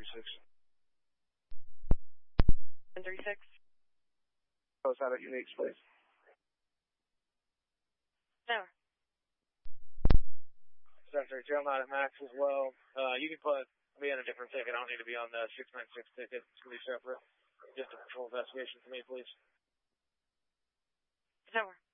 1036. 1036. Post out at Uniques, please. No. 732, I'm not at Max as well. You can put me on a different ticket. I don't need to be on the 696 ticket. It's going to be separate. Just a patrol investigation for me, please. No.